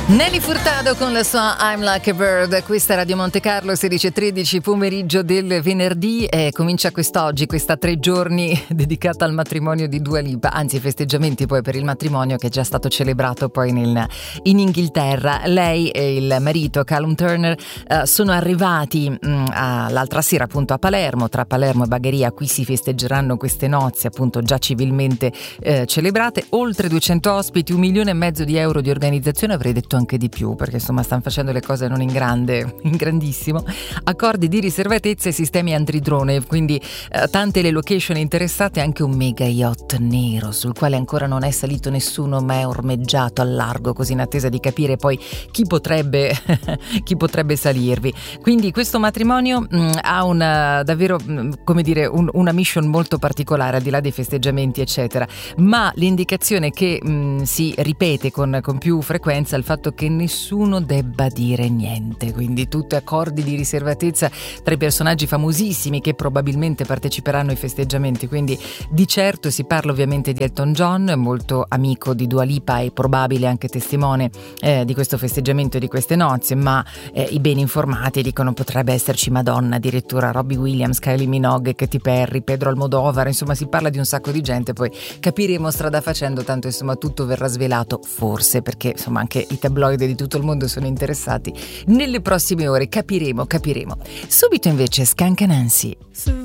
Nelly Furtado con la sua I'm Like a Bird. Questa è Radio Monte Carlo, 16:13, pomeriggio del venerdì, e comincia quest'oggi, questa 3 giorni dedicata al matrimonio di Dua Lipa, anzi festeggiamenti poi per il matrimonio che è già stato celebrato poi in Inghilterra. Lei e il marito Callum Turner sono arrivati l'altra sera appunto a Palermo. Tra Palermo e Bagheria qui si festeggeranno queste nozze appunto già civilmente celebrate. Oltre 200 ospiti, 1,5 milioni di euro di organizzazione, avrei detto anche di più, perché insomma stanno facendo le cose non in grandissimo, accordi di riservatezza e sistemi antidrone, quindi tante le location interessate, anche un mega yacht nero sul quale ancora non è salito nessuno ma è ormeggiato al largo, così in attesa di capire poi chi potrebbe salirvi. Quindi questo matrimonio ha davvero come dire una mission molto particolare, al di là dei festeggiamenti eccetera, ma l'indicazione che si ripete con più frequenza è il fatto che nessuno debba dire niente, quindi tutti accordi di riservatezza tra i personaggi famosissimi che probabilmente parteciperanno ai festeggiamenti. Quindi di certo si parla ovviamente di Elton John, molto amico di Dua Lipa e probabile anche testimone di questo festeggiamento e di queste nozze, ma i ben informati dicono potrebbe esserci Madonna, addirittura Robbie Williams, Kylie Minogue, Katy Perry, Pedro Almodovar, insomma si parla di un sacco di gente, poi capiremo strada facendo, tanto insomma tutto verrà svelato forse, perché insomma anche i tabloid di tutto il mondo sono interessati. Nelle prossime ore capiremo. Subito invece Skunk Anansi.